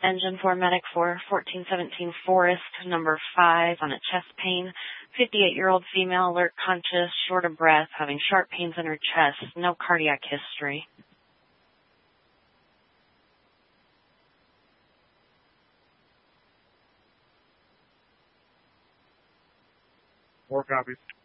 Engine 4 Medic for 1417 Forest, number 5 on a chest pain. 58-year-old female, alert, conscious, short of breath, having sharp pains in her chest, no cardiac history. 4 copies.